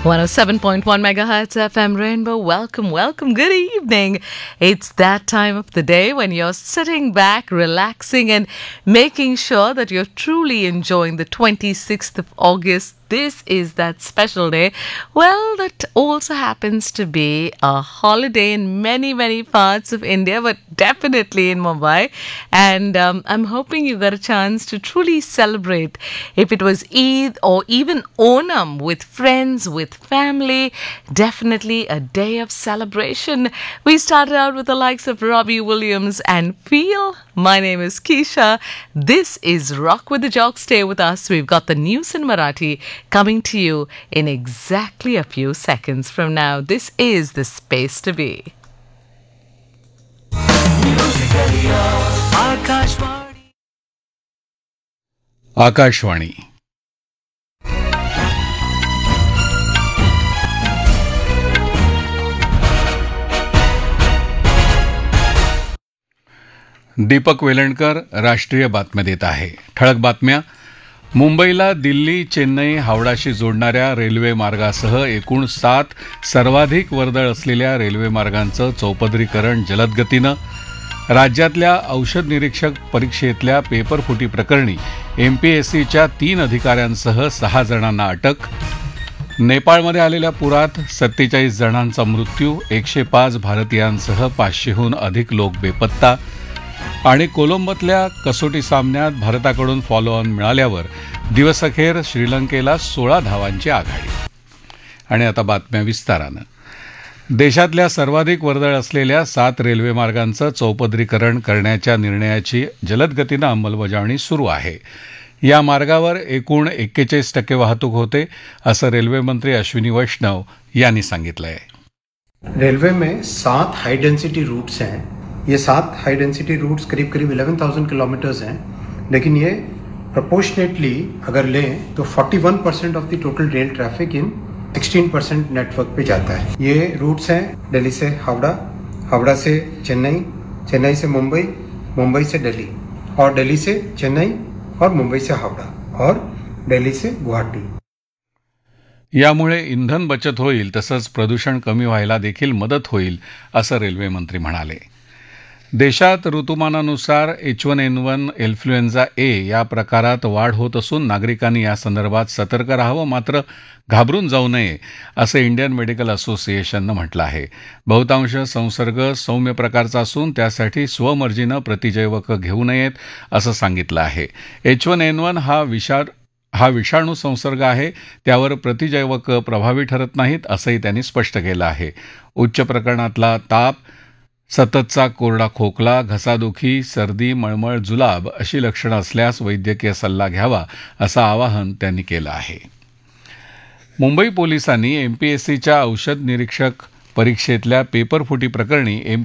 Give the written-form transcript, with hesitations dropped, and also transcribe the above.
107.1 megahertz FM Rainbow. Welcome. Good evening. It's that time of the day when you're sitting back, relaxing, and making sure that you're truly enjoying the 26th of August. This is that special day. Well, that also happens to be a holiday in many parts of India, but definitely in Mumbai. And I'm hoping you got a chance to truly celebrate. If it was Eid or even Onam with friends, with family, definitely a day of celebration. We started out with the likes of Robbie Williams and Feel. My name is Keisha. This is Rock with the Jock. Stay with us. We've got the news in Marathi coming to you in exactly a few seconds from now. This is the space to be. Akashvani Deepak Velankar राष्ट्रीय बातम्या देत आहे. ठळक बातम्या. मुंबईला दिल्ली, चेन्नई, हावडाशी जोडणाऱ्या railway मार्गासह एकूण 7 सर्वाधिक वर्दळ असलेल्या रेल्वे मार्गांचं चौपदरीकरण जलद गतीनं. राज्यातल्या औषध निरीक्षक परीक्षेतल्या पेपरफुटी प्रकरणी एमपीएससीच्या 3 अधिकाऱ्यांसह 6 जणांना अटक. नेपाळमध्ये आलेल्या पुरात 47 जणांचा मृत्यू, 105 भारतीयांसह 500हून अधिक लोक बेपत्ता. आणि कोलंबोतल्या कसोटी सामन्यात भारताकडून फॉलो ऑन मिळाल्यावर दिवसअखेर श्रीलंकेला 16 धावांची आघाडी. आणि आता बातम्या विस्तारानं. देशातल्या सर्वाधिक वर्दळ असलेल्या 7 रेल्वे मार्गांचं चौपदरीकरण करण्याच्या निर्णयाची जलद गतीनं अंमलबजावणी सुरू आहे. या मार्गावर एकूण 41% वाहतूक होते, असं रेल्वे मंत्री अश्विनी वैष्णव यांनी सांगितलंय. रेलवे में 7 हाई डेंसिटी रूट्स हैं. ये 7 हाई डेंसिटी रूट्स करीब 11,000 किलोमीटर्स हैं, लेकिन ये प्रोपोर्शनेटली अगर लें तो 41% of the total rail traffic in 16% network पे जाता है. ये रूट्स हैं दिल्ली से हावड़ा, हावड़ा से चेन्नई, चेन्नई से मुंबई, मुंबई से दिल्ली, और दिल्ली से चेन्नई और मुंबई से हावड़ा, और दिल्ली से गुवाहाटी. यामुळे इंधन बचत होईल, तसंच प्रदूषण कमी व्हायला देखील मदत होईल, असं रेल्वे मंत्री म्हणाले. देशात ऋतुमानानुसार H1N1 इन्फ्लुएन्झा ए या प्रकारात वाढ होत असून नागरिकांनी यासंदर्भात सतर्क राहावं, मात्र घाबरून जाऊ नये, असं इंडियन मेडिकल असोसिएशननं म्हटलं आहे. बहुतांश संसर्ग सौम्य प्रकारचा असून त्यासाठी स्वमर्जीनं प्रतिजैवकं घेऊ नयेत, असं सांगितलं आहे. H1N1 हा विषाणू संसर्ग आहे, त्यावर प्रतिजैवक प्रभावी ठरत नाहीत, असंही त्यांनी स्पष्ट केलं आहे. उच्च प्रकरणातला ताप, सततचा कोरडा खोकला, घसादुखी, सर्दी, मळमळ, जुलाब अशी लक्षणं असल्यास वैद्यकीय सल्ला घ्यावा, असं आवाहन त्यांनी केलं आहे. मुंबई पोलिसांनी एमपीएससीच्या औषध निरीक्षक परीक्षेतल्या पेपरफुटी प्रकरणी